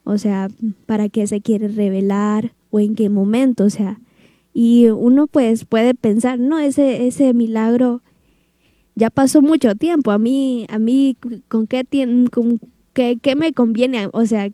O sea, ¿para qué se quiere revelar o en qué momento? O sea, y uno pues puede pensar, no, ese milagro ya pasó mucho tiempo. A mí ¿con qué qué me conviene? O sea,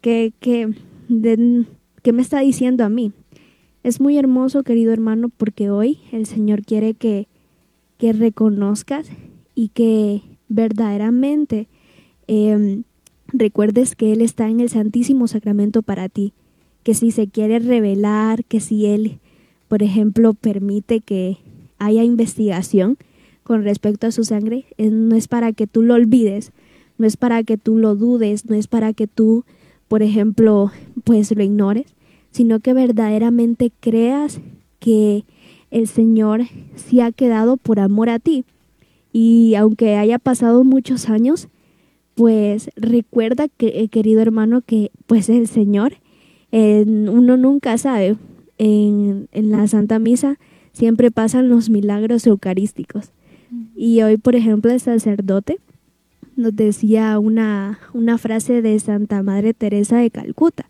¿qué me está diciendo a mí? Es muy hermoso, querido hermano, porque hoy el Señor quiere que reconozcas y que verdaderamente recuerdes que Él está en el Santísimo Sacramento para ti, que si se quiere revelar, que si Él, por ejemplo, permite que haya investigación con respecto a su sangre, no es para que tú lo olvides, no es para que tú lo dudes, no es para que tú, por ejemplo, pues lo ignores, sino que verdaderamente creas que el Señor sí ha quedado por amor a ti. Y aunque haya pasado muchos años, pues recuerda que, querido hermano, que pues el Señor, uno nunca sabe, en la Santa Misa siempre pasan los milagros eucarísticos. Y hoy, por ejemplo, el sacerdote nos decía una frase de Santa Madre Teresa de Calcuta.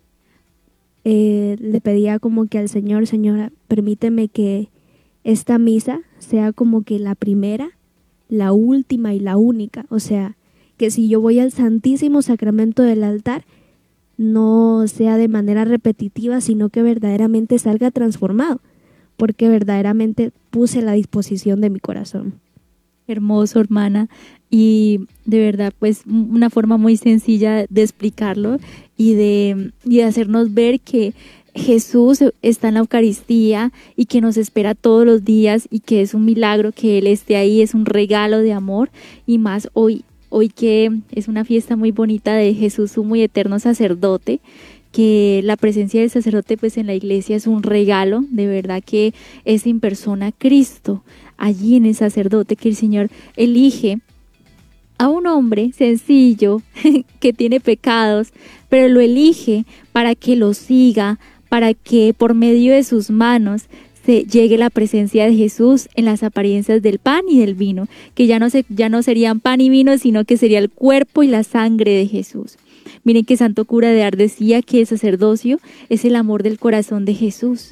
Le pedía como que al Señor, Señora, permíteme que esta misa sea como que la primera, la última y la única. O sea, que si yo voy al Santísimo Sacramento del altar, no sea de manera repetitiva, sino que verdaderamente salga transformado, porque verdaderamente puse la disposición de mi corazón. Hermoso, hermana, y de verdad, pues una forma muy sencilla de explicarlo y de hacernos ver que Jesús está en la Eucaristía y que nos espera todos los días y que es un milagro que Él esté ahí, es un regalo de amor, y más hoy que es una fiesta muy bonita de Jesús, sumo y eterno sacerdote, que la presencia del sacerdote pues en la iglesia es un regalo, de verdad que es en persona Cristo, allí en el sacerdote, que el Señor elige a un hombre sencillo que tiene pecados, pero lo elige para que lo siga, para que por medio de sus manos se llegue la presencia de Jesús en las apariencias del pan y del vino, que ya no serían pan y vino, sino que sería el cuerpo y la sangre de Jesús. Miren que Santo Cura de Ars decía que el sacerdocio es el amor del corazón de Jesús.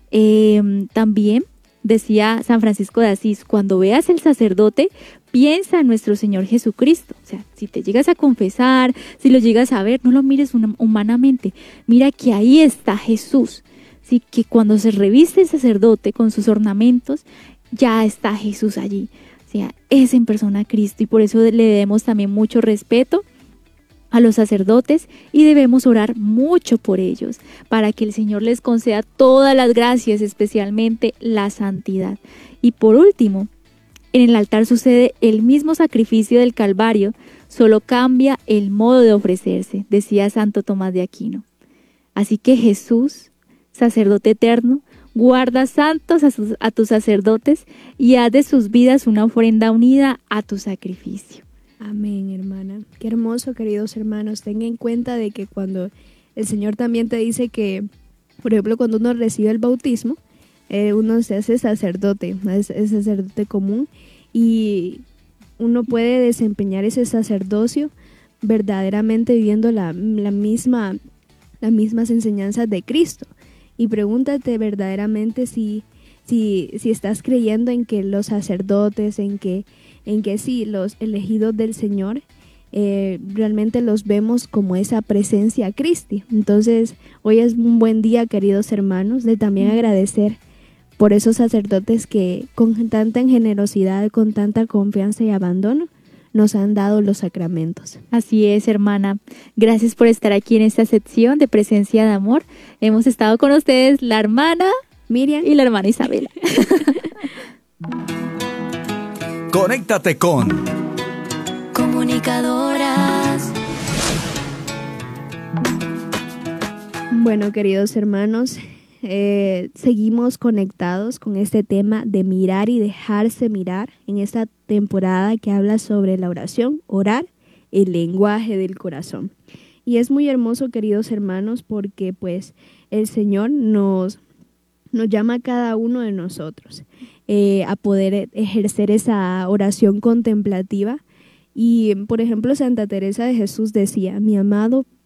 También decía San Francisco de Asís, cuando veas el sacerdote, piensa en nuestro Señor Jesucristo. O sea, si te llegas a confesar, si lo llegas a ver, no lo mires humanamente. Mira que ahí está Jesús. Sí, que cuando se reviste el sacerdote con sus ornamentos, ya está Jesús allí. O sea, es en persona Cristo, y por eso le debemos también mucho respeto a los sacerdotes y debemos orar mucho por ellos para que el Señor les conceda todas las gracias, especialmente la santidad. Y por último, en el altar sucede el mismo sacrificio del Calvario, solo cambia el modo de ofrecerse, decía Santo Tomás de Aquino. Así que Jesús, sacerdote eterno, guarda santos a tus sacerdotes y haz de sus vidas una ofrenda unida a tu sacrificio. Amén, hermana. Qué hermoso, queridos hermanos. Tenga en cuenta de que cuando el Señor también te dice que, por ejemplo, cuando uno recibe el bautismo, uno se hace sacerdote, es sacerdote común, y uno puede desempeñar ese sacerdocio verdaderamente viviendo las mismas enseñanzas de Cristo. Y pregúntate verdaderamente si estás creyendo en que los sacerdotes, en que sí, los elegidos del Señor, realmente los vemos como esa presencia Cristi. Entonces, hoy es un buen día, queridos hermanos, de también agradecer por esos sacerdotes que con tanta generosidad, con tanta confianza y abandono, nos han dado los sacramentos. Así es, hermana. Gracias por estar aquí en esta sección de Presencia de Amor. Hemos estado con ustedes la hermana Miriam y la hermana Isabela. Conéctate con Comunicadoras. Bueno, queridos hermanos, seguimos conectados con este tema de mirar y dejarse mirar en esta temporada que habla sobre la oración, orar, el lenguaje del corazón. Y es muy hermoso, queridos hermanos, porque pues el Señor nos llama a cada uno de nosotros a poder ejercer esa oración contemplativa. Y, por ejemplo, Santa Teresa de Jesús decía, mi amado